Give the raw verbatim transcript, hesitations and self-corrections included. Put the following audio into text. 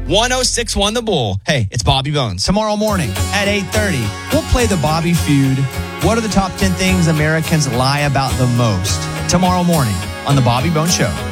one oh six point one The Bull. Hey, it's Bobby Bones. Tomorrow morning at eight thirty, we'll play the Bobby Feud. What are the top ten things Americans lie about the most? Tomorrow morning on The Bobby Bones Show.